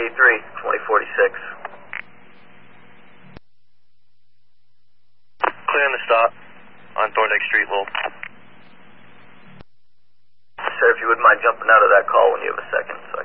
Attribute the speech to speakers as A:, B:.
A: 2046.
B: Clearing the stop on Thorndike Street, Lowell.
A: Sir, if you wouldn't mind jumping out of that call when you have a second, so